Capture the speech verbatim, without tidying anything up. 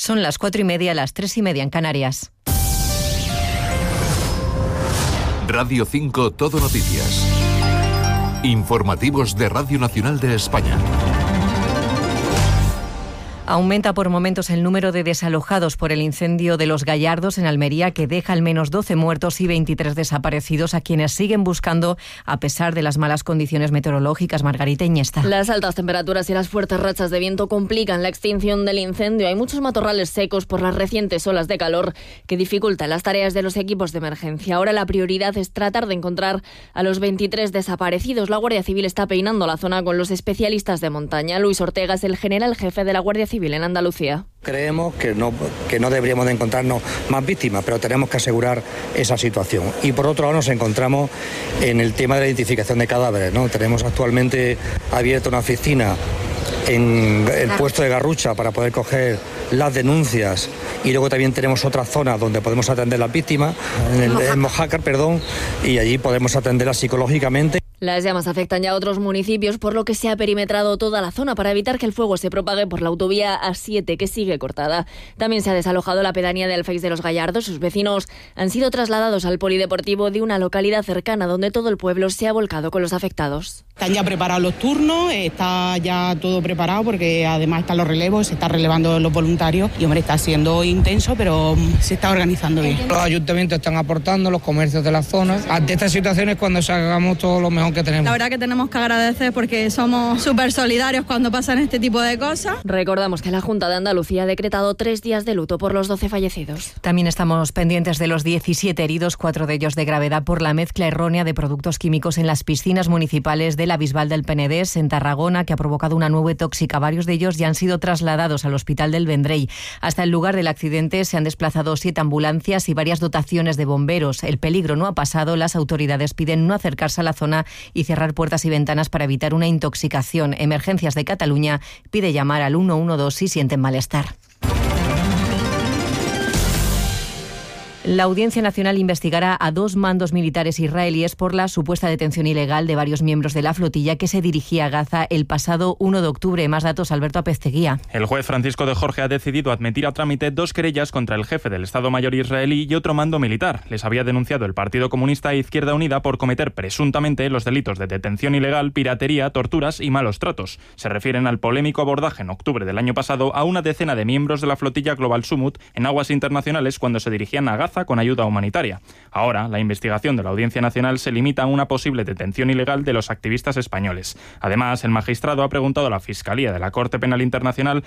Son las cuatro y media, las tres y media en Canarias. Radio cinco Todo Noticias. Informativos de Radio Nacional de España. Aumenta por momentos el número de desalojados por el incendio de Los Gallardos en Almería, que deja al menos doce muertos y veintitrés desaparecidos, a quienes siguen buscando a pesar de las malas condiciones meteorológicas. Margarita Iniesta. Las altas temperaturas y las fuertes rachas de viento complican la extinción del incendio. Hay muchos matorrales secos por las recientes olas de calor que dificultan las tareas de los equipos de emergencia. Ahora la prioridad es tratar de encontrar a los veintitrés desaparecidos. La Guardia Civil está peinando la zona con los especialistas de montaña. Luis Ortega es el general jefe de la Guardia Civil en Andalucía. Creemos que no, que no deberíamos de encontrarnos más víctimas, pero tenemos que asegurar esa situación. Y por otro lado nos encontramos en el tema de la identificación de cadáveres, ¿no? Tenemos actualmente abierta una oficina en el puesto de Garrucha para poder coger las denuncias, y luego también tenemos otra zona donde podemos atender a las víctimas, en, el, en Mojácar, perdón, y allí podemos atenderlas psicológicamente. Las llamas afectan ya a otros municipios, por lo que se ha perimetrado toda la zona para evitar que el fuego se propague por la autovía A siete, que sigue cortada. También se ha desalojado la pedanía de Alféiz de los Gallardos. Sus vecinos han sido trasladados al polideportivo de una localidad cercana, donde todo el pueblo se ha volcado con los afectados. Están ya preparados los turnos, está ya todo preparado, porque además están los relevos, se están relevando los voluntarios y, hombre, está siendo intenso, pero se está organizando bien. Los ayuntamientos están aportando, los comercios de la zona. Ante estas situaciones, cuando hagamos todo lo mejor que tenemos. La verdad que tenemos que agradecer, porque somos súper solidarios cuando pasan este tipo de cosas. Recordamos que la Junta de Andalucía ha decretado tres días de luto por los doce fallecidos. También estamos pendientes de los diecisiete heridos, cuatro de ellos de gravedad, por la mezcla errónea de productos químicos en las piscinas municipales de la Bisbal del Penedés, en Tarragona, que ha provocado una nube tóxica. Varios de ellos ya han sido trasladados al Hospital del Vendrell. Hasta el lugar del accidente se han desplazado siete ambulancias y varias dotaciones de bomberos. El peligro no ha pasado. Las autoridades piden no acercarse a la zona y cerrar puertas y ventanas para evitar una intoxicación. Emergencias de Cataluña pide llamar al uno uno dos si sienten malestar. La Audiencia Nacional investigará a dos mandos militares israelíes por la supuesta detención ilegal de varios miembros de la flotilla que se dirigía a Gaza el pasado uno de octubre. Más datos, Alberto Apezteguía. El juez Francisco de Jorge ha decidido admitir a trámite dos querellas contra el jefe del Estado Mayor israelí y otro mando militar. Les había denunciado el Partido Comunista e Izquierda Unida por cometer presuntamente los delitos de detención ilegal, piratería, torturas y malos tratos. Se refieren al polémico abordaje en octubre del año pasado a una decena de miembros de la flotilla Global Summit en aguas internacionales cuando se dirigían a Gaza con ayuda humanitaria. Ahora, la investigación de la Audiencia Nacional se limita a una posible detención ilegal de los activistas españoles. Además, el magistrado ha preguntado a la Fiscalía de la Corte Penal Internacional